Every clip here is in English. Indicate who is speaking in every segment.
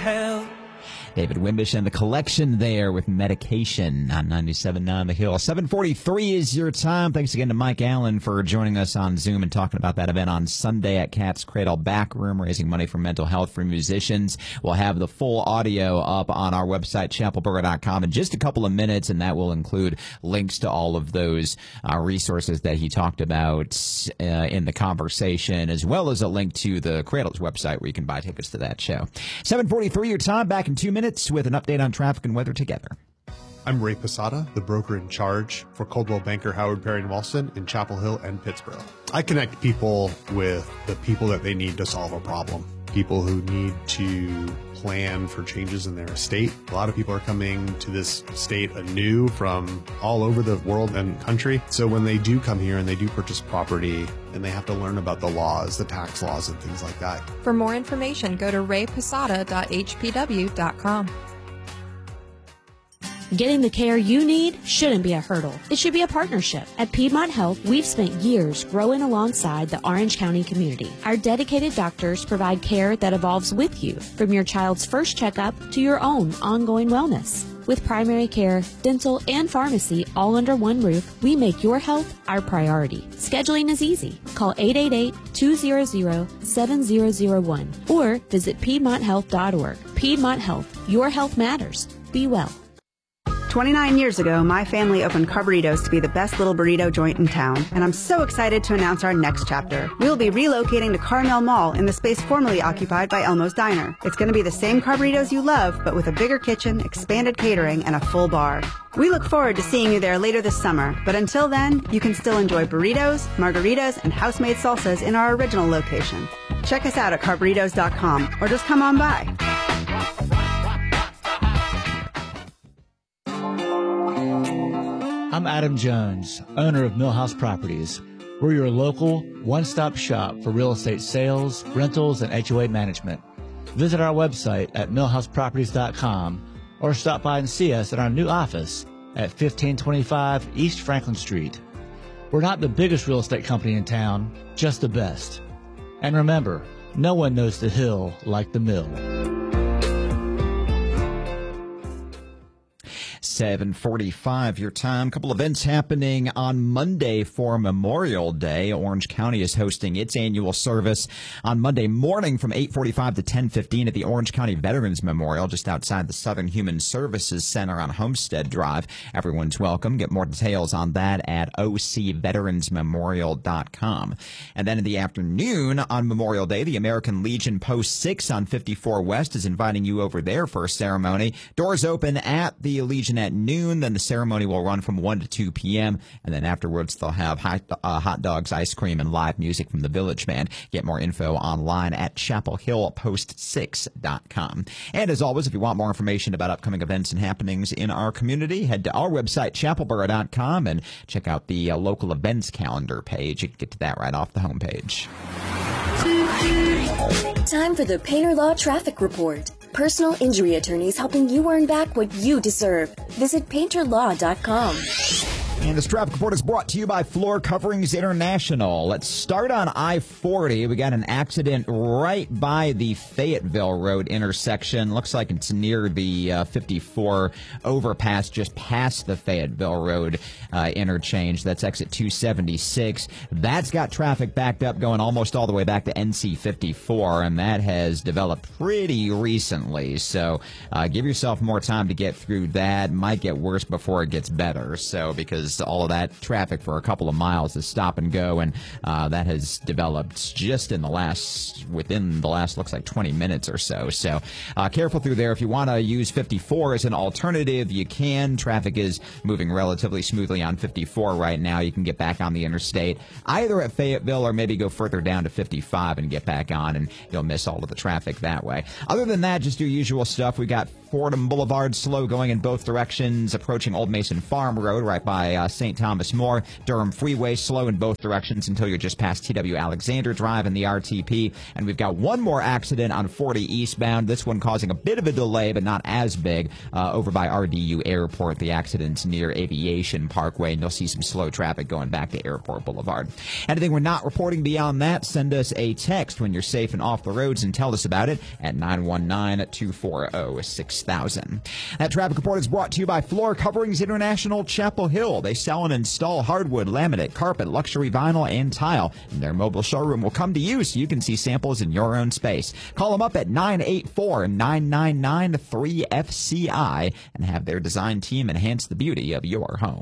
Speaker 1: hell.
Speaker 2: David Wimbish and the Collection there with Medication on 97.9 The Hill. 7:43 is your time. Thanks again to Mike Allen for joining us on Zoom and talking about that event on Sunday at Cat's Cradle Back Room, raising money for mental health for musicians. We'll have the full audio up on our website, chapelboro.com, in just a couple of minutes, and that will include links to all of those resources that he talked about in the conversation, as well as a link to the Cradle's website where you can buy tickets to that show. 7:43 your time. Back in 2 minutes with an update on traffic and weather together.
Speaker 3: I'm Ray Posada, the broker in charge for Coldwell Banker, Howard Perry & Walston in Chapel Hill and Pittsburgh. I connect people with the people that they need to solve a problem. People who need to plan for changes in their estate. A lot of people are coming to this state anew from all over the world and country. So when they do come here and they do purchase property, and they have to learn about the laws, the tax laws and things like that.
Speaker 4: For more information, go to rayposada.hpw.com.
Speaker 5: Getting the care you need shouldn't be a hurdle. It should be a partnership. At Piedmont Health, we've spent years growing alongside the Orange County community. Our dedicated doctors provide care that evolves with you, from your child's first checkup to your own ongoing wellness. With primary care, dental, and pharmacy all under one roof, we make your health our priority. Scheduling is easy. Call 888-200-7001 or visit PiedmontHealth.org. Piedmont Health. Your health matters. Be well.
Speaker 6: 29 years ago, my family opened Carburritos to be the best little burrito joint in town, and I'm so excited to announce our next chapter. We'll be relocating to Carmel Mall in the space formerly occupied by Elmo's Diner. It's going to be the same Carburritos you love, but with a bigger kitchen, expanded catering, and a full bar. We look forward to seeing you there later this summer, but until then, you can still enjoy burritos, margaritas, and house-made salsas in our original location. Check us out at carburritos.com or just come on by.
Speaker 7: I'm Adam Jones, owner of Millhouse Properties. We're your local one-stop shop for real estate sales, rentals, and HOA management. Visit our website at millhouseproperties.com or stop by and see us at our new office at 1525 East Franklin Street. We're not the biggest real estate company in town, just the best. And remember, no one knows the hill like the mill.
Speaker 2: 7:45 your time. A couple events happening on Monday for Memorial Day. Orange County is hosting its annual service on Monday morning from 8:45 to 10:15 at the Orange County Veterans Memorial just outside the Southern Human Services Center on Homestead Drive. Everyone's welcome. Get more details on that at ocveteransmemorial.com. And then in the afternoon on Memorial Day, the American Legion Post 6 on 54 West is inviting you over there for a ceremony. Doors open at the Legion at noon. Then the ceremony will run from 1 to 2 p.m. And then afterwards, they'll have hot dogs, ice cream, and live music from the Village Band. Get more info online at chapelhillpost6.com. And as always, if you want more information about upcoming events and happenings in our community, head to our website, chapelboro.com, and check out the local events calendar page. You can get to that right off the homepage.
Speaker 8: Time for the Painter Law Traffic Report. Personal injury attorneys helping you earn back what you deserve. Visit painterlaw.com.
Speaker 2: And this traffic report is brought to you by Floor Coverings International. Let's start on I-40. We got an accident right by the Fayetteville Road intersection. Looks like it's near the 54 overpass, just past the Fayetteville Road interchange. That's exit 276. That's got traffic backed up going almost all the way back to NC 54, and that has developed pretty recently. So give yourself more time to get through that. Might get worse before it gets better. So because all of that traffic for a couple of miles is stop and go, and that has developed just within the last looks like 20 minutes or so. So careful through there. If you want to use 54 as an alternative, you can. Traffic is moving relatively smoothly on 54 right now. You can get back on the interstate either at Fayetteville or maybe go further down to 55 and get back on, and you'll miss all of the traffic that way. Other than that, just your usual stuff. We got Fordham Boulevard, slow going in both directions, approaching Old Mason Farm Road right by St. Thomas More. Durham Freeway, slow in both directions until you're just past T.W. Alexander Drive and the RTP. And we've got one more accident on 40 eastbound, this one causing a bit of a delay, but not as big, over by RDU Airport. The accident's near Aviation Parkway, and you'll see some slow traffic going back to Airport Boulevard. Anything we're not reporting beyond that, send us a text when you're safe and off the roads and tell us about it at 919-240-6000. That traffic report is brought to you by Floor Coverings International, Chapel Hill. They sell and install hardwood, laminate, carpet, luxury vinyl, and tile. And their mobile showroom will come to you so you can see samples in your own space. Call them up at 984-999-3FCI and have their design team enhance the beauty of your home.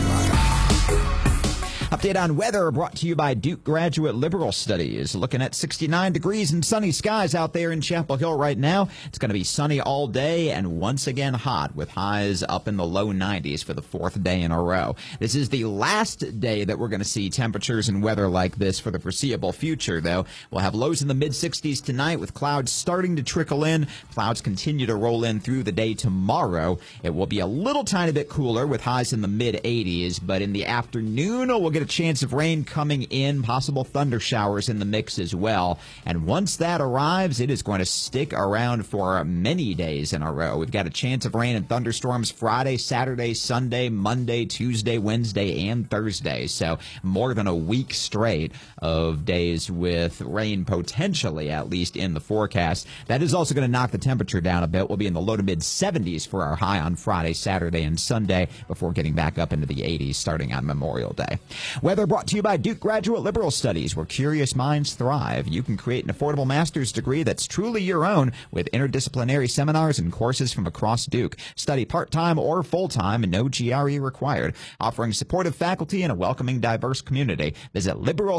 Speaker 2: Update on weather brought to you by Duke Graduate Liberal Studies. Looking at 69 degrees and sunny skies out there in Chapel Hill right now. It's going to be sunny all day and once again hot with highs up in the low 90s for the fourth day in a row. This is the last day that we're going to see temperatures and weather like this for the foreseeable future, though. We'll have lows in the mid-60s tonight with clouds starting to trickle in. Clouds continue to roll in through the day tomorrow. It will be a little tiny bit cooler with highs in the mid-80s, but in the afternoon we'll get a chance of rain coming in, possible thunder showers in the mix as well. And once that arrives, it is going to stick around for many days in a row. We've got a chance of rain and thunderstorms Friday, Saturday, Sunday, Monday, Tuesday, Wednesday, and Thursday. So more than a week straight of days with rain potentially, at least in the forecast. That is also going to knock the temperature down a bit. We'll be in the low to mid 70s for our high on Friday, Saturday, and Sunday before getting back up into the 80s starting on Memorial Day. Weather brought to you by Duke Graduate Liberal Studies, where curious minds thrive. You can create an affordable master's degree that's truly your own with interdisciplinary seminars and courses from across Duke. Study part-time or full-time and no GRE required. Offering supportive faculty and a welcoming, diverse community. Visit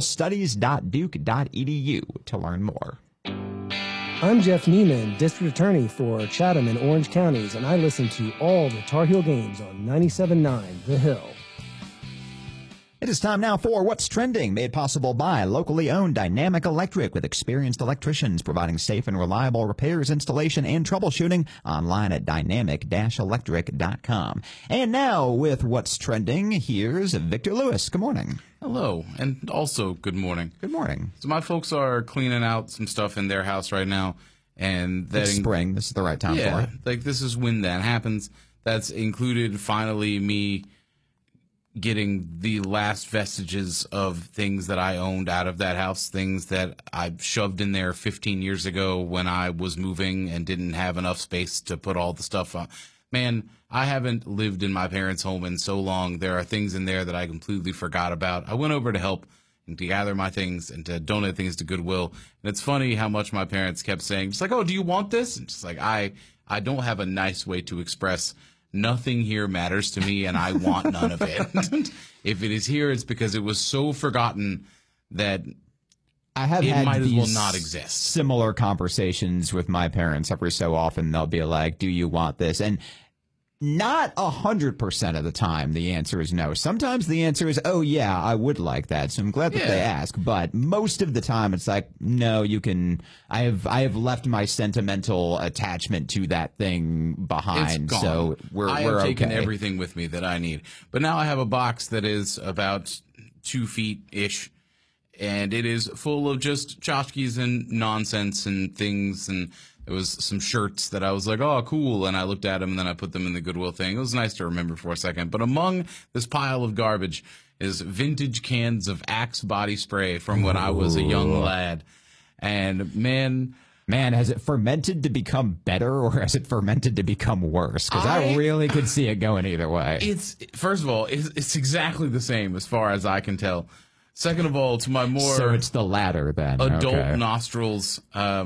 Speaker 2: liberalstudies.duke.edu to learn more.
Speaker 1: I'm Jeff Neiman, District Attorney for Chatham and Orange Counties, and I listen to all the Tar Heel games on 97.9 The Hill.
Speaker 2: It is time now for What's Trending, made possible by locally owned Dynamic Electric with experienced electricians providing safe and reliable repairs, installation, and troubleshooting online at dynamic-electric.com. And now with What's Trending, here's Victor Lewis. Good morning.
Speaker 4: Hello, and also good morning.
Speaker 2: Good morning.
Speaker 4: So my folks are cleaning out some stuff in their house right now, and
Speaker 2: it's spring. This is the right time for it.
Speaker 4: Like this is when that happens. That's included finally me getting the last vestiges of things that I owned out of that house, things that I shoved in there 15 years ago when I was moving and didn't have enough space to put all the stuff on. Man, I haven't lived in my parents' home in so long. There are things in there that I completely forgot about. I went over to help and to gather my things and to donate things to Goodwill. And it's funny how much my parents kept saying, just like, oh, do you want this? And just like, I don't have a nice way to express nothing here matters to me, and I want none of it. If it is here, it's because it was so forgotten that
Speaker 2: I have
Speaker 4: it
Speaker 2: had
Speaker 4: might as well
Speaker 2: these
Speaker 4: not exist.
Speaker 2: Similar conversations with my parents every so often. They'll be like, do you want this? And not 100% of the time the answer is no. Sometimes the answer is, oh, yeah, I would like that. So I'm glad that they ask. But most of the time it's like, no, you can. I have left my sentimental attachment to that thing behind.
Speaker 4: It's gone.
Speaker 2: So we're
Speaker 4: I have taken
Speaker 2: okay.
Speaker 4: everything with me that I need. But now I have a box that is about 2 feet-ish, and it is full of just tchotchkes and nonsense and things, and there was some shirts that I was like, oh, cool, and I looked at them, and then I put them in the Goodwill thing. It was nice to remember for a second. But among this pile of garbage is vintage cans of Axe body spray from when I was a young lad. And, man,
Speaker 2: has it fermented to become better, or has it fermented to become worse? Because I really could see it going either way.
Speaker 4: First of all, it's exactly the same as far as I can tell. Second of all, to my more
Speaker 2: so it's the latter then.
Speaker 4: Adult nostrils,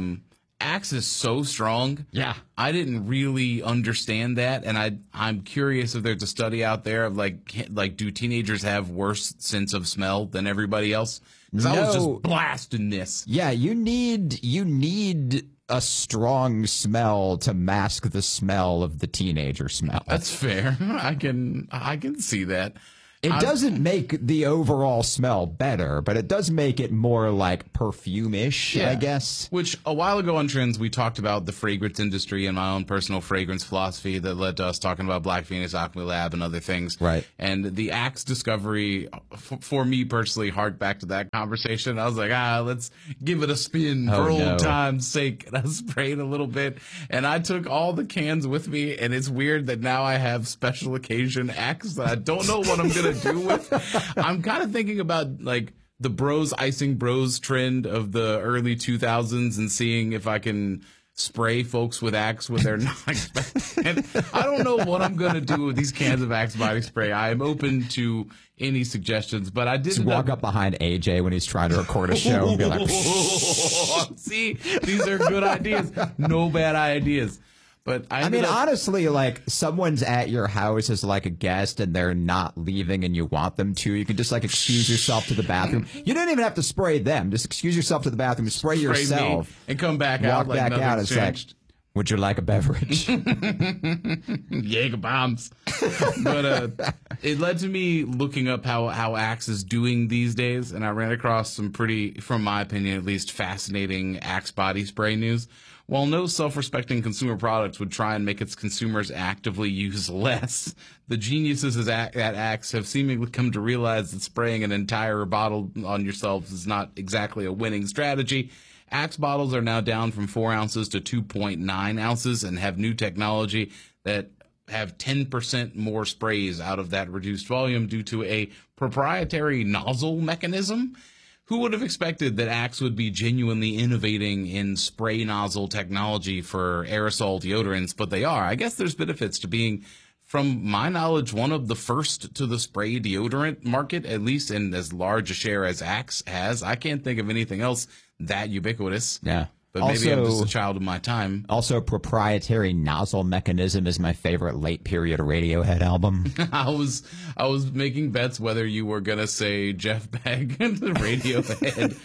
Speaker 4: Axe is so strong.
Speaker 2: Yeah.
Speaker 4: I didn't really understand that, and I'm curious if there's a study out there of like do teenagers have worse sense of smell than everybody else? Because I was just blasting this.
Speaker 2: Yeah, you need a strong smell to mask the smell of the teenager smell.
Speaker 4: That's fair. I can see that.
Speaker 2: It doesn't make the overall smell better, but it does make it more like perfume-ish, I guess.
Speaker 4: Which, a while ago on Trends, we talked about the fragrance industry and my own personal fragrance philosophy that led to us talking about Black Phoenix, Alchemy Lab, and other things.
Speaker 2: Right.
Speaker 4: And the Axe discovery, for me personally, harked back to that conversation. I was like, let's give it a spin for old time's sake. And I sprayed a little bit, and I took all the cans with me, and it's weird that now I have special occasion Axe that I don't know what I'm going to do with. I'm kind of thinking about like the bros icing bros trend of the early 2000s and seeing if I can spray folks with Axe when they're not expecting. I don't know what I'm going to do with these cans of Axe body spray. I am open to any suggestions, but I did
Speaker 2: just walk up behind AJ when he's trying to record a show and be like,
Speaker 4: see, these are good ideas. No bad ideas. But I mean,
Speaker 2: honestly, like someone's at your house as like a guest and they're not leaving and you want them to. You can just like excuse yourself to the bathroom. You don't even have to spray them. Just excuse yourself to the bathroom, spray yourself,
Speaker 4: and come back out.
Speaker 2: Walk back out. It's like, would you like a beverage?
Speaker 4: Jaeger bombs. But it led to me looking up how Axe is doing these days, and I ran across some pretty, from my opinion at least, fascinating Axe body spray news. While no self-respecting consumer products would try and make its consumers actively use less, the geniuses at Axe have seemingly come to realize that spraying an entire bottle on yourselves is not exactly a winning strategy. Axe bottles are now down from 4 ounces to 2.9 ounces and have new technology that have 10% more sprays out of that reduced volume due to a proprietary nozzle mechanism. Who would have expected that Axe would be genuinely innovating in spray nozzle technology for aerosol deodorants? But they are. I guess there's benefits to being, from my knowledge, one of the first to the spray deodorant market, at least in as large a share as Axe has. I can't think of anything else that ubiquitous.
Speaker 2: Yeah.
Speaker 4: But maybe I'm just a child of my time.
Speaker 2: Also, Proprietary Nozzle Mechanism is my favorite late period Radiohead album.
Speaker 4: I was making bets whether you were gonna say Jeff Beck and Radiohead,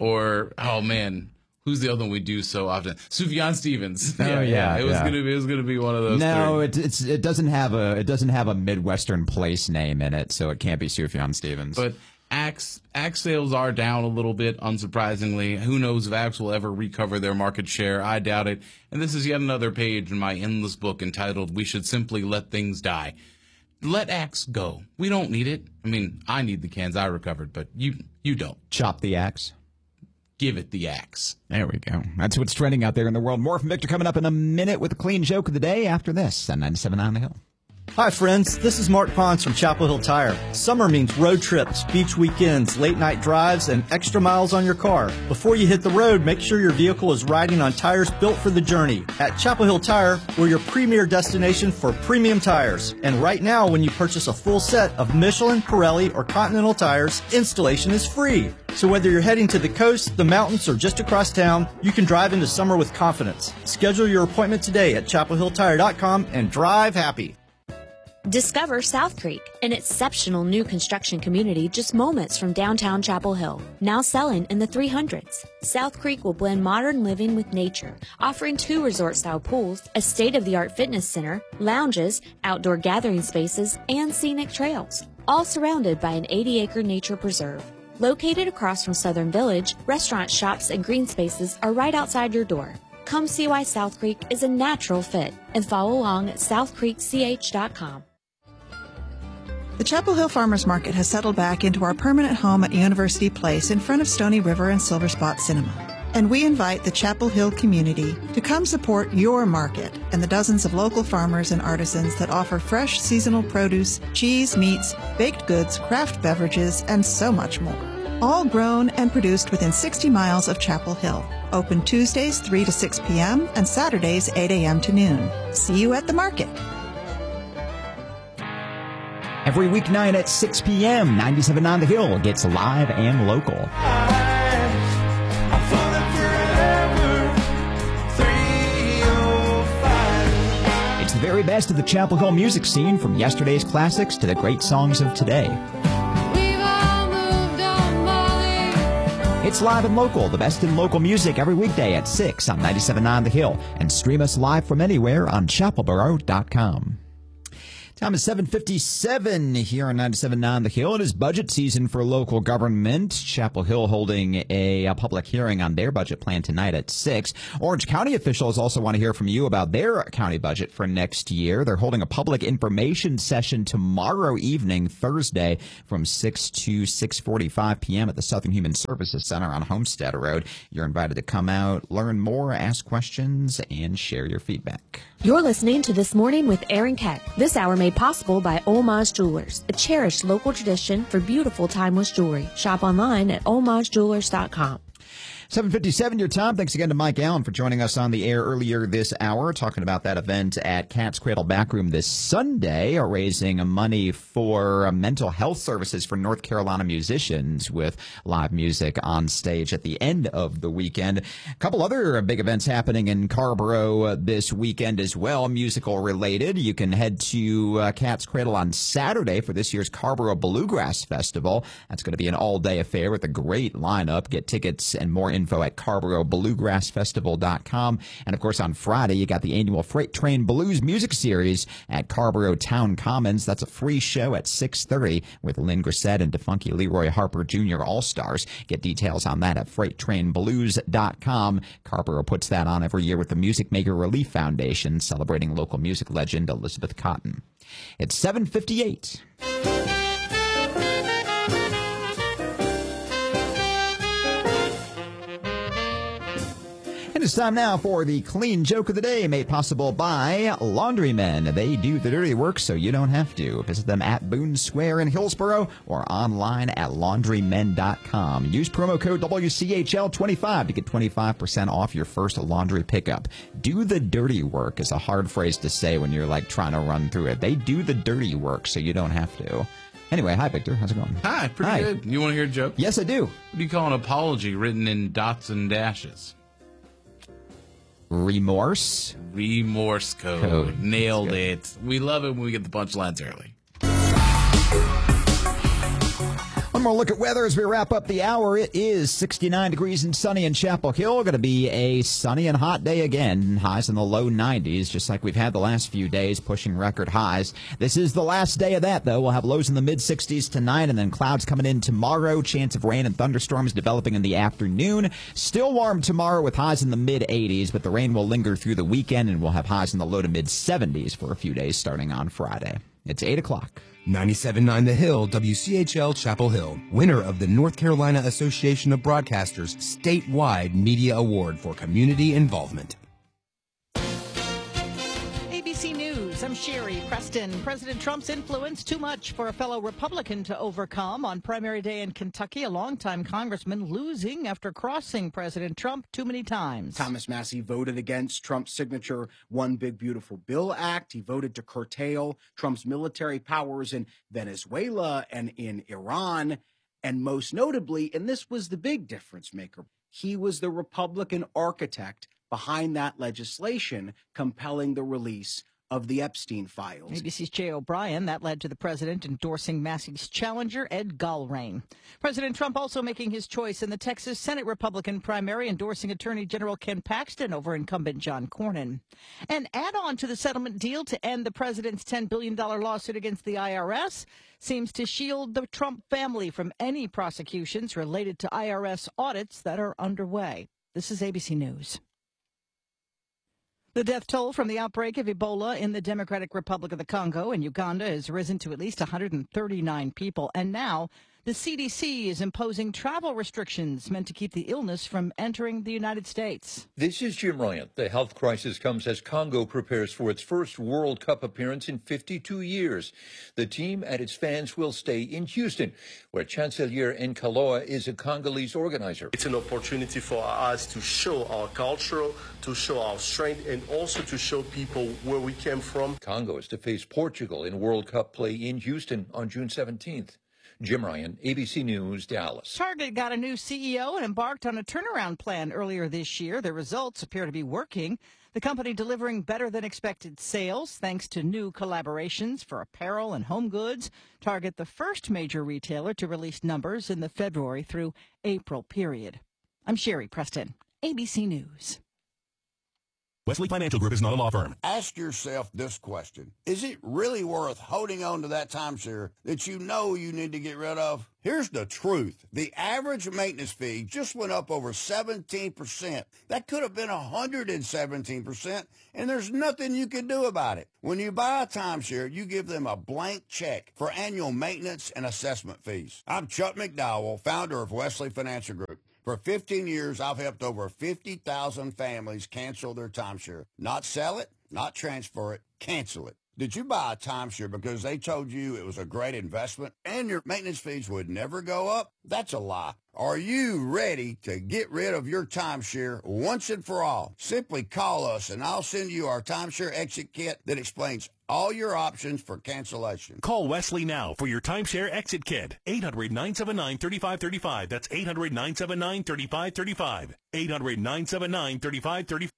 Speaker 4: or oh man, who's the other one we do so often? Sufjan Stevens. It was gonna be one of those.
Speaker 2: No, it doesn't have a Midwestern place name in it, so it can't be Sufjan Stevens.
Speaker 4: But Axe sales are down a little bit, unsurprisingly. Who knows if Axe will ever recover their market share? I doubt it. And this is yet another page in my endless book entitled, "We Should Simply Let Things Die." Let Axe go. We don't need it. I mean, I need the cans I recovered, but you don't.
Speaker 2: Chop the Axe.
Speaker 4: Give it the Axe.
Speaker 2: There we go. That's what's trending out there in the world. More from Victor coming up in a minute with a clean joke of the day after this on 97.9 The Hill.
Speaker 9: Hi friends, this is Mark Pons from Chapel Hill Tire. Summer means road trips, beach weekends, late night drives, and extra miles on your car. Before you hit the road, make sure your vehicle is riding on tires built for the journey. At Chapel Hill Tire, we're your premier destination for premium tires. And right now, when you purchase a full set of Michelin, Pirelli, or Continental tires, installation is free. So whether you're heading to the coast, the mountains, or just across town, you can drive into summer with confidence. Schedule your appointment today at chapelhilltire.com and drive happy.
Speaker 5: Discover South Creek, an exceptional new construction community just moments from downtown Chapel Hill. Now selling in the 300s. South Creek will blend modern living with nature, offering 2 resort-style pools, a state-of-the-art fitness center, lounges, outdoor gathering spaces, and scenic trails, all surrounded by an 80-acre nature preserve. Located across from Southern Village, restaurants, shops, and green spaces are right outside your door. Come see why South Creek is a natural fit and follow along at southcreekch.com.
Speaker 10: The Chapel Hill Farmers Market has settled back into our permanent home at University Place in front of Stony River and Silver Spot Cinema. And we invite the Chapel Hill community to come support your market and the dozens of local farmers and artisans that offer fresh seasonal produce, cheese, meats, baked goods, craft beverages, and so much more. All grown and produced within 60 miles of Chapel Hill. Open Tuesdays 3 to 6 p.m. and Saturdays 8 a.m. to noon. See you at the market.
Speaker 2: Every weeknight at 6 p.m., 97.9 The Hill gets live and local. It's the very best of the Chapel Hill music scene, from yesterday's classics to the great songs of today. It's live and local, the best in local music every weekday at 6 on 97.9 The Hill. And stream us live from anywhere on chapelboro.com. Time is 7:57 here on 97.9 The Hill. It is budget season for local government. Chapel Hill holding a public hearing on their budget plan tonight at 6. Orange County officials also want to hear from you about their county budget for next year. They're holding a public information session tomorrow evening, Thursday, from 6 to 6:45 p.m. at the Southern Human Services Center on Homestead Road. You're invited to come out, learn more, ask questions, and share your feedback.
Speaker 5: You're listening to This Morning with Aaron Keck. This hour made possible by Olmaz Jewelers, a cherished local tradition for beautiful timeless jewelry. Shop online at olmazjewelers.com.
Speaker 2: 7:57 your time. Thanks again to Mike Allen for joining us on the air earlier this hour, talking about that event at Cat's Cradle Backroom this Sunday, raising money for mental health services for North Carolina musicians with live music on stage at the end of the weekend. A couple other big events happening in Carrboro this weekend as well, musical related. You can head to Cat's Cradle on Saturday for this year's Carrboro Bluegrass Festival. That's going to be an all-day affair with a great lineup. Get tickets and more info at CarrboroBluegrassFestival.com. And of course, on Friday, you got the annual Freight Train Blues Music Series at Carrboro Town Commons. That's a free show at 6:30 with Lynn Grissett and Defunky Leroy Harper Jr. All-Stars. Get details on that at FreightTrainBlues.com. Carrboro puts that on every year with the Music Maker Relief Foundation, celebrating local music legend Elizabeth Cotton. It's 7:58. It's time now for the clean joke of the day, made possible by Laundrymen. They do the dirty work so you don't have to. Visit them at Boone Square in Hillsboro or online at laundrymen.com. Use promo code WCHL25 to get 25% off your first laundry pickup. Do the dirty work is a hard phrase to say when you're like trying to run through it. They do the dirty work so you don't have to. Anyway, hi, Victor. How's it going?
Speaker 4: Hi, pretty good. You want to hear a joke?
Speaker 2: Yes, I do.
Speaker 4: What do you call an apology written in dots and dashes?
Speaker 2: Remorse
Speaker 4: code. Nailed it. We love it when we get the punchlines early.
Speaker 2: One more look at weather as we wrap up the hour. It is 69 degrees and sunny in Chapel Hill. Going to be a sunny and hot day again. Highs in the low 90s, just like we've had the last few days, pushing record highs. This is the last day of that, though. We'll have lows in the mid-60s tonight, and then clouds coming in tomorrow. Chance of rain and thunderstorms developing in the afternoon. Still warm tomorrow with highs in the mid-80s, but the rain will linger through the weekend, and we'll have highs in the low to mid-70s for a few days starting on Friday. It's 8 o'clock.
Speaker 11: 97.9 The Hill, WCHL Chapel Hill, winner of the North Carolina Association of Broadcasters statewide media award for community involvement.
Speaker 12: ABC News, I'm Sherry Preston. President Trump's influence too much for a fellow Republican to overcome. On primary day in Kentucky, a longtime congressman losing after crossing President Trump too many times.
Speaker 13: Thomas Massie voted against Trump's signature One Big Beautiful Bill Act. He voted to curtail Trump's military powers in Venezuela and in Iran. And most notably, and this was the big difference maker, he was the Republican architect behind that legislation compelling the release of the Epstein files.
Speaker 12: ABC's Jay O'Brien. That led to the president endorsing Massey's challenger, Ed Gallrein. President Trump also making his choice in the Texas Senate Republican primary, endorsing Attorney General Ken Paxton over incumbent John Cornyn. An add-on to the settlement deal to end the president's $10 billion lawsuit against the IRS seems to shield the Trump family from any prosecutions related to IRS audits that are underway. This is ABC News. The death toll from the outbreak of Ebola in the Democratic Republic of the Congo and Uganda has risen to at least 139 people. And now the CDC is imposing travel restrictions meant to keep the illness from entering the United States.
Speaker 14: This is Jim Ryan. The health crisis comes as Congo prepares for its first World Cup appearance in 52 years. The team and its fans will stay in Houston, where Chancellor Nkaloa is a Congolese organizer.
Speaker 15: It's an opportunity for us to show our culture, to show our strength, and also to show people where we came from.
Speaker 14: Congo is to face Portugal in World Cup play in Houston on June 17th. Jim Ryan, ABC News, Dallas.
Speaker 12: Target got a new CEO and embarked on a turnaround plan earlier this year. The results appear to be working. The company delivering better than expected sales thanks to new collaborations for apparel and home goods. Target, the first major retailer to release numbers in the February through April period. I'm Sherry Preston, ABC News.
Speaker 16: Wesley Financial Group is not a law firm.
Speaker 17: Ask yourself this question. Is it really worth holding on to that timeshare that you know you need to get rid of? Here's the truth. The average maintenance fee just went up over 17%. That could have been 117%, and there's nothing you can do about it. When you buy a timeshare, you give them a blank check for annual maintenance and assessment fees. I'm Chuck McDowell, founder of Wesley Financial Group. For 15 years, I've helped over 50,000 families cancel their timeshare. Not sell it, not transfer it, cancel it. Did you buy a timeshare because they told you it was a great investment and your maintenance fees would never go up? That's a lie. Are you ready to get rid of your timeshare once and for all? Simply call us and I'll send you our timeshare exit kit that explains all your options for cancellation.
Speaker 16: Call Wesley now for your timeshare exit kit. 800-979-3535. That's 800-979-3535. 800-979-3535.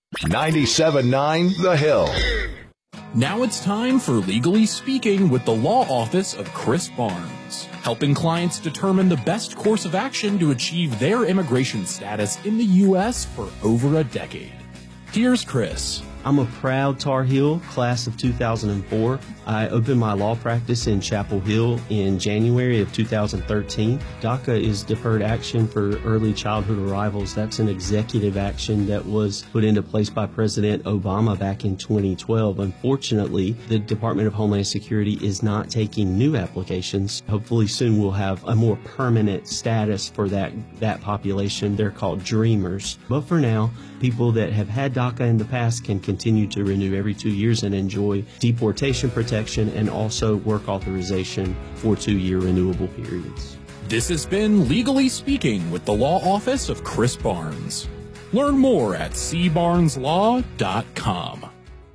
Speaker 18: 97.9 The Hill.
Speaker 19: Now it's time for Legally Speaking with the law office of Chris Barnes, helping clients determine the best course of action to achieve their immigration status in the U.S. for over a decade. Here's Chris.
Speaker 20: I'm a proud Tar Heel, class of 2004. I opened my law practice in Chapel Hill in January of 2013. DACA is Deferred Action for Early Childhood Arrivals. That's an executive action that was put into place by President Obama back in 2012. Unfortunately, the Department of Homeland Security is not taking new applications. Hopefully soon we'll have a more permanent status for that population. They're called Dreamers. But for now, people that have had DACA in the past can continue to renew every 2 years and enjoy deportation protection and also work authorization for 2-year renewable periods.
Speaker 19: This has been Legally Speaking with the law office of Chris Barnes. Learn more at cbarneslaw.com.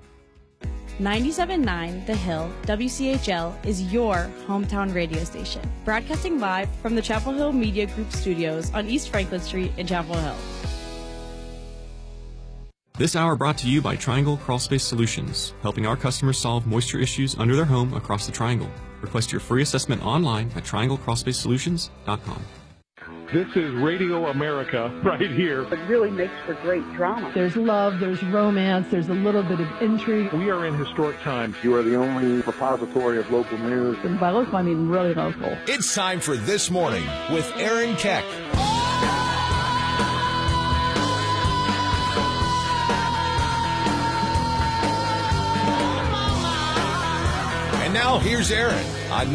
Speaker 5: 97.9 The Hill, WCHL, is your hometown radio station. Broadcasting live from the Chapel Hill Media Group studios on East Franklin Street in Chapel Hill.
Speaker 21: This hour brought to you by Triangle Crawlspace Solutions, helping our customers solve moisture issues under their home across the Triangle. Request your free assessment online at trianglecrawlspacesolutions.com.
Speaker 22: This is Radio America right here.
Speaker 23: It really makes for great drama.
Speaker 24: There's love, there's romance, there's a little bit of intrigue.
Speaker 22: We are in historic times. You are the only repository of local news.
Speaker 24: And by local, I mean really local.
Speaker 18: It's time for This Morning with Aaron Keck. And now here's Aaron on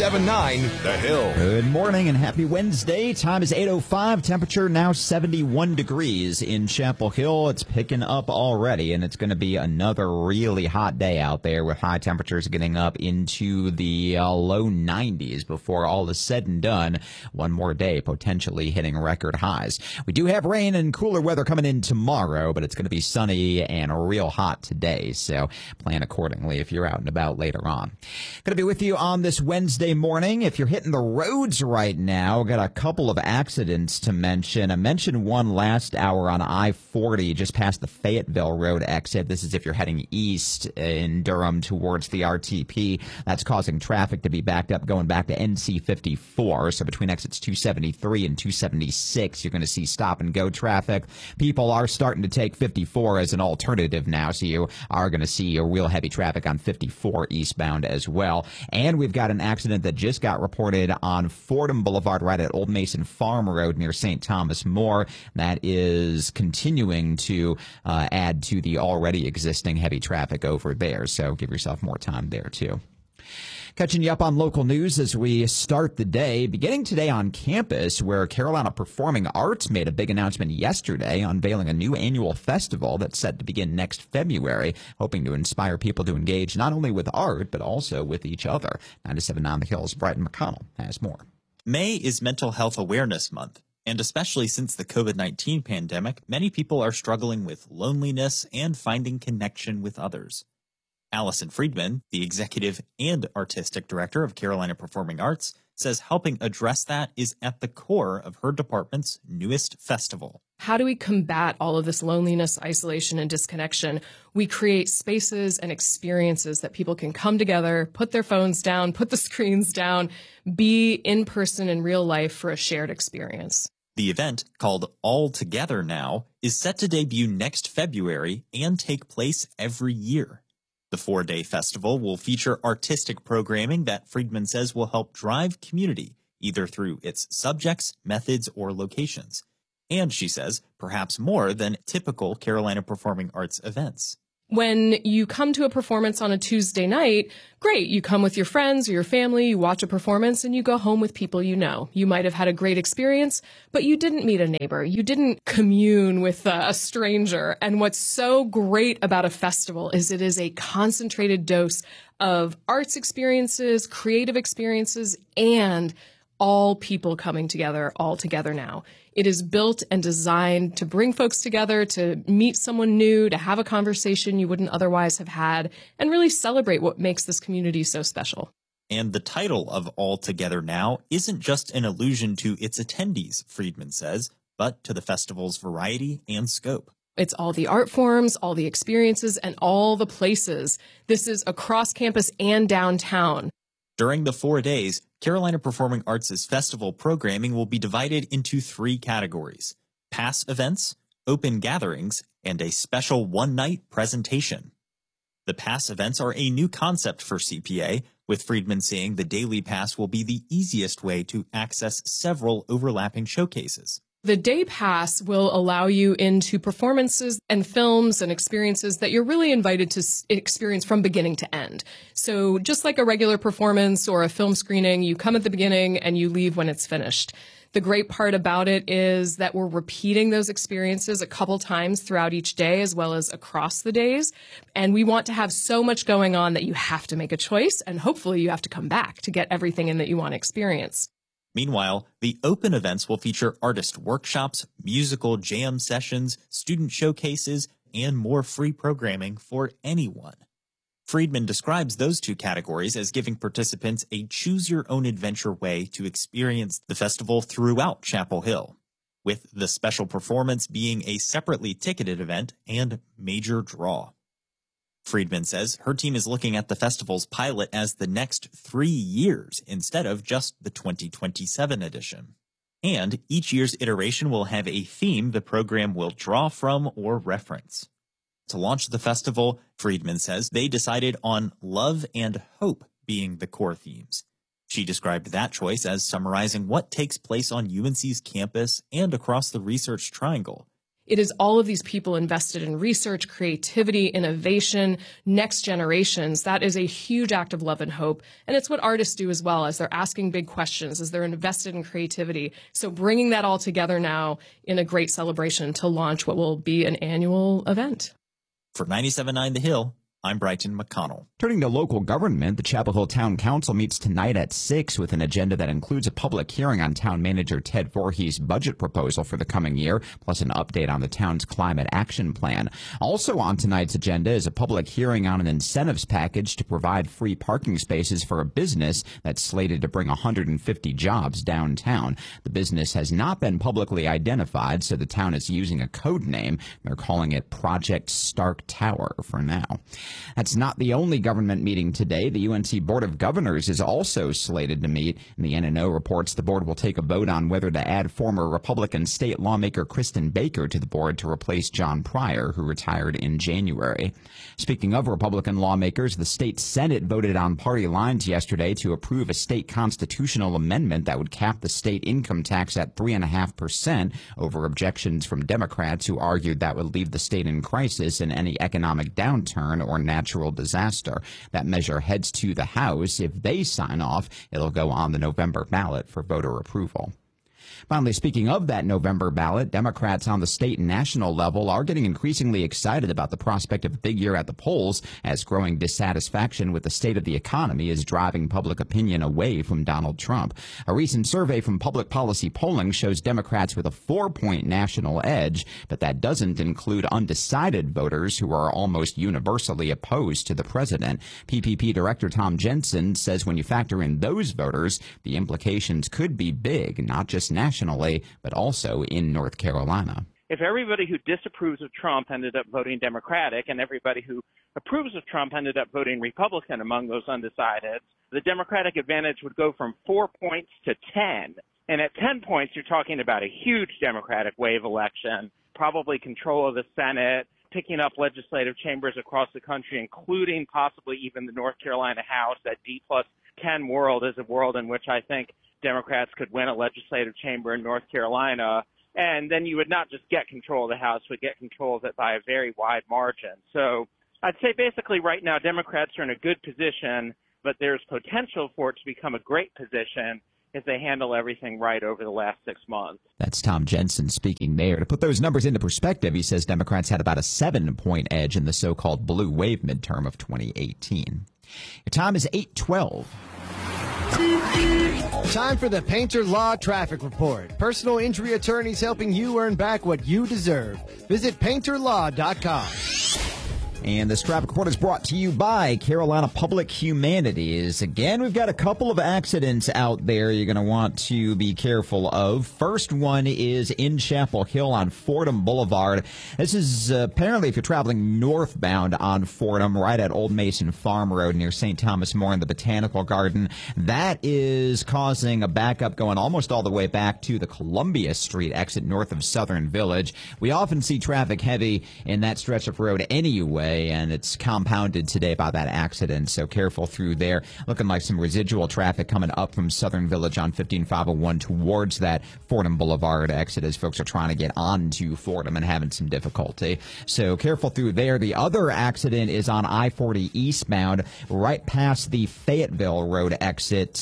Speaker 18: 97.9 The Hill.
Speaker 2: Good morning and happy Wednesday. Time is 8:05. Temperature now 71 degrees in Chapel Hill. It's picking up already, and it's going to be another really hot day out there with high temperatures getting up into the low 90s before all is said and done. One more day potentially hitting record highs. We do have rain and cooler weather coming in tomorrow, but it's going to be sunny and real hot today, so plan accordingly if you're out and about later on. Going to be with you on this Wednesday morning. If you're hitting the roads right now, got a couple of accidents to mention. I mentioned one last hour on I-40 just past the Fayetteville Road exit. This is if you're heading east in Durham towards the RTP. That's causing traffic to be backed up going back to NC 54. So between exits 273 and 276, you're going to see stop and go traffic. People are starting to take 54 as an alternative now, so you are going to see a real heavy traffic on 54 eastbound as well. And we've got an accident that just got reported on Fordham Boulevard right at Old Mason Farm Road near St. Thomas More. That is continuing to add to the already existing heavy traffic over there. So give yourself more time there, too. Catching you up on local news as we start the day, beginning today on campus, where Carolina Performing Arts made a big announcement yesterday, unveiling a new annual festival that's set to begin next February, hoping to inspire people to engage not only with art, but also with each other. 97.9 The Hill's Brighton McConnell has more.
Speaker 25: May is Mental Health Awareness Month, and especially since the COVID-19 pandemic, many people are struggling with loneliness and finding connection with others. Allison Friedman, the executive and artistic director of Carolina Performing Arts, says helping address that is at the core of her department's newest festival.
Speaker 26: How do we combat all of this loneliness, isolation, and disconnection? We create spaces and experiences that people can come together, put their phones down, put the screens down, be in person in real life for a shared experience.
Speaker 25: The The event, called All Together Now, is set to debut next February and take place every year. The 4-day festival will feature artistic programming that Friedman says will help drive community, either through its subjects, methods, or locations. And, she says, perhaps more than typical Carolina Performing Arts events.
Speaker 26: When you come to a performance on a Tuesday night, great. You come with your friends or your family, you watch a performance, and you go home with people you know. You might have had a great experience, but you didn't meet a neighbor. You didn't commune with a stranger. And what's so great about a festival is it is a concentrated dose of arts experiences, creative experiences, and all people coming together, all together now. It is built and designed to bring folks together, to meet someone new, to have a conversation you wouldn't otherwise have had, and really celebrate what makes this community so special.
Speaker 25: And the title of All Together Now isn't just an allusion to its attendees, Friedman says, but to the festival's variety and scope.
Speaker 26: It's all the art forms, all the experiences, and all the places. This is across campus and downtown.
Speaker 25: During the 4 days, Carolina Performing Arts' festival programming will be divided into 3 categories: pass events, open gatherings, and a special one-night presentation. The pass events are a new concept for CPA, with Friedman saying the daily pass will be the easiest way to access several overlapping showcases.
Speaker 26: The day pass will allow you into performances and films and experiences that you're really invited to experience from beginning to end. So just like a regular performance or a film screening, you come at the beginning and you leave when it's finished. The great part about it is that we're repeating those experiences a couple times throughout each day as well as across the days. And we want to have so much going on that you have to make a choice, and hopefully you have to come back to get everything in that you want to experience.
Speaker 25: Meanwhile, the open events will feature artist workshops, musical jam sessions, student showcases, and more free programming for anyone. Friedman describes those 2 categories as giving participants a choose-your-own-adventure way to experience the festival throughout Chapel Hill, with the special performance being a separately ticketed event and major draw. Friedman says her team is looking at the festival's pilot as the next 3 years instead of just the 2027 edition. And each year's iteration will have a theme the program will draw from or reference. To launch the festival, Friedman says they decided on love and hope being the core themes. She described that choice as summarizing what takes place on UNC's campus and across the Research Triangle.
Speaker 26: It is all of these people invested in research, creativity, innovation, next generations. That is a huge act of love and hope. And it's what artists do as well, as they're asking big questions, as they're invested in creativity. So bringing that all together now in a great celebration to launch what will be an annual event.
Speaker 25: For 97.9 The Hill, I'm Brighton McConnell.
Speaker 2: Turning to local government, the Chapel Hill Town Council meets tonight at 6 with an agenda that includes a public hearing on Town Manager Ted Voorhees' budget proposal for the coming year, plus an update on the town's climate action plan. Also on tonight's agenda is a public hearing on an incentives package to provide free parking spaces for a business that's slated to bring 150 jobs downtown. The business has not been publicly identified, so the town is using a code name. They're calling it Project Stark Tower for now. That's not the only government meeting today. The UNC Board of Governors is also slated to meet, and the NNO reports the board will take a vote on whether to add former Republican state lawmaker Kristen Baker to the board to replace John Pryor, who retired in January. Speaking of Republican lawmakers, the state Senate voted on party lines yesterday to approve a state constitutional amendment that would cap the state income tax at 3.5% over objections from Democrats who argued that would leave the state in crisis in any economic downturn or natural disaster. That measure heads to the House. If they sign off, it'll go on the November ballot for voter approval. Finally, speaking of that November ballot, Democrats on the state and national level are getting increasingly excited about the prospect of a big year at the polls, as growing dissatisfaction with the state of the economy is driving public opinion away from Donald Trump. A recent survey from Public Policy Polling shows Democrats with a 4-point national edge, but that doesn't include undecided voters who are almost universally opposed to the president. PPP Director Tom Jensen says when you factor in those voters, the implications could be big, not just nationally, but also in North Carolina.
Speaker 1: If everybody who disapproves of Trump ended up voting Democratic and everybody who approves of Trump ended up voting Republican among those undecideds, the Democratic advantage would go from 4 points to 10. And at 10 points, you're talking about a huge Democratic wave election, probably control of the Senate, picking up legislative chambers across the country, including possibly even the North Carolina House. That D+10 world is a world in which I think Democrats could win a legislative chamber in North Carolina. And then you would not just get control of the House, but get control of it by a very wide margin. So I'd say basically right now Democrats are in a good position, but there's potential for it to become a great position if they handle everything right over the last 6 months.
Speaker 2: That's Tom Jensen speaking there. To put those numbers into perspective, he says Democrats had about a 7-point edge in the so-called blue wave midterm of 2018. Your time is 8:12.
Speaker 3: Time for the Painter Law Traffic Report. Personal injury attorneys helping you earn back what you deserve. Visit painterlaw.com.
Speaker 2: And this traffic report is brought to you by Carolina Public Humanities. Again, we've got a couple of accidents out there you're going to want to be careful of. First one is in Chapel Hill on Fordham Boulevard. This is apparently if you're traveling northbound on Fordham, right at Old Mason Farm Road near St. Thomas More and the Botanical Garden. That is causing a backup going almost all the way back to the Columbia Street exit north of Southern Village. We often see traffic heavy in that stretch of road anyway, and it's compounded today by that accident, so careful through there. Looking like some residual traffic coming up from Southern Village on 15501 towards that Fordham Boulevard exit as folks are trying to get onto Fordham and having some difficulty. So careful through there. The other accident is on I-40 eastbound, right past the Fayetteville Road exit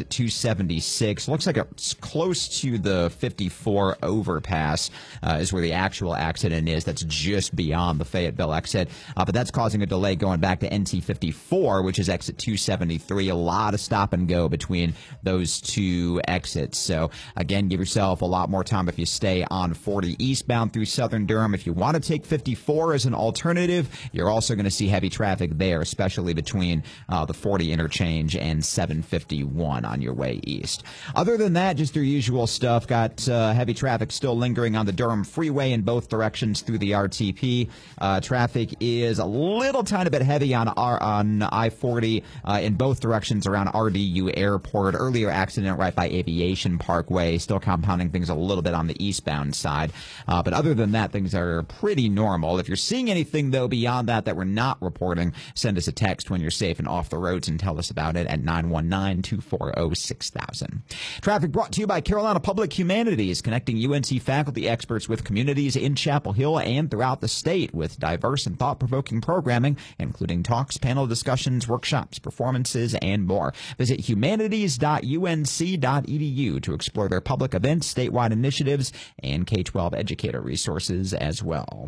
Speaker 2: 276. Looks like it's close to the 54 overpass is where the actual accident is. That's just beyond the Fayetteville exit. But that's causing a delay going back to NC 54, which is exit 273. A lot of stop and go between those two exits. So, again, give yourself a lot more time if you stay on 40 eastbound through Southern Durham. If you want to take 54 as an alternative, you're also going to see heavy traffic there, especially between the 40 interchange and 751 on your way east. Other than that, just your usual stuff. Got heavy traffic still lingering on the Durham Freeway in both directions through the RTP. Traffic is a little tiny bit heavy on I-40 in both directions around RDU Airport. Earlier accident right by Aviation Parkway, still compounding things a little bit on the eastbound side. But other than that, things are pretty normal. If you're seeing anything, though, beyond that we're not reporting, send us a text when you're safe and off the roads and tell us about it at 919-240-6000. Traffic brought to you by Carolina Public Humanities, connecting UNC faculty experts with communities in Chapel Hill and throughout the state with diverse and thought-provoking programming, including talks, panel discussions, workshops, performances, and more. Visit humanities.unc.edu to explore their public events, statewide initiatives, and K-12 educator resources as well.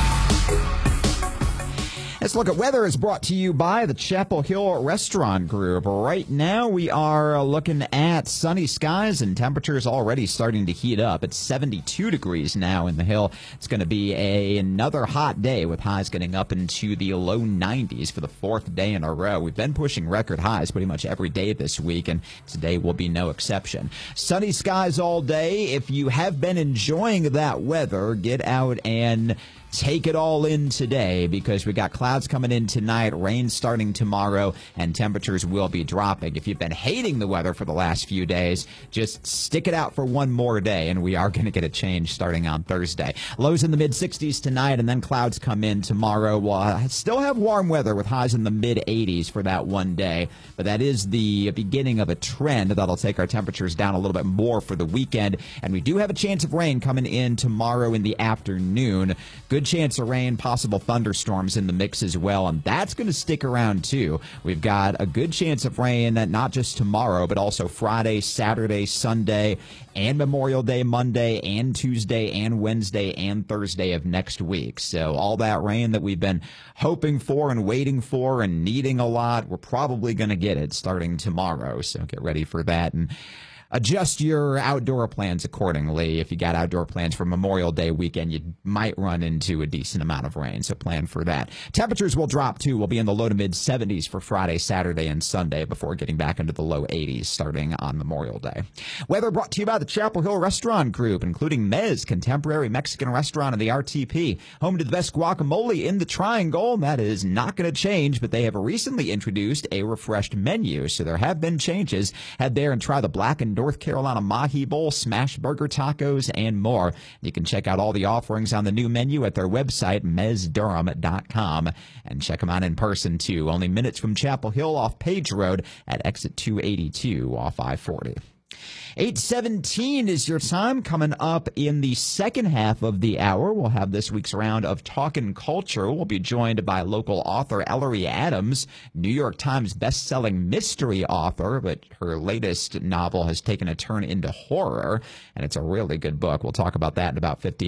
Speaker 2: Let's look at weather is brought to you by the Chapel Hill Restaurant Group. Right now we are looking at sunny skies and temperatures already starting to heat up. It's 72 degrees now in the Hill. It's going to be another hot day with highs getting up into the low 90s for the fourth day in a row. We've been pushing record highs pretty much every day this week, and today will be no exception. Sunny skies all day. If you have been enjoying that weather, get out and take it all in today, because we got clouds coming in tonight, rain starting tomorrow, and temperatures will be dropping. If you've been hating the weather for the last few days, just stick it out for one more day, and we are going to get a change starting on Thursday. Lows in the mid-60s tonight, and then clouds come in tomorrow. We'll still have warm weather with highs in the mid-80s for that one day, but that is the beginning of a trend that'll take our temperatures down a little bit more for the weekend, and we do have a chance of rain coming in tomorrow in the afternoon. Good chance of rain, possible thunderstorms in the mix as well, and that's going to stick around too. We've got a good chance of rain not just tomorrow, but also Friday, Saturday, Sunday, and Memorial Day Monday, and Tuesday, and Wednesday, and Thursday of next week. So all that rain that we've been hoping for and waiting for and needing a lot, we're probably going to get it starting tomorrow. So get ready for that and adjust your outdoor plans accordingly. If you got outdoor plans for Memorial Day weekend, you might run into a decent amount of rain, so plan for that. Temperatures will drop, too. We'll be in the low to mid-70s for Friday, Saturday, and Sunday before getting back into the low 80s starting on Memorial Day. Weather brought to you by the Chapel Hill Restaurant Group, including Mez, contemporary Mexican restaurant in the RTP, home to the best guacamole in the Triangle. That is not going to change, but they have recently introduced a refreshed menu, so there have been changes. Head there and try the Black and North Carolina Mahi Bowl, Smash Burger Tacos, and more. You can check out all the offerings on the new menu at their website, mesdurham.com, and check them out in person, too. Only minutes from Chapel Hill off Page Road at exit 282 off I-40. 8:17 is your time. Coming up in the second half of the hour, we'll have this week's round of Talkin' Culture. We'll be joined by local author Ellery Adams, New York Times best-selling mystery author, but her latest novel has taken a turn into horror, and it's a really good book. We'll talk about that in about 15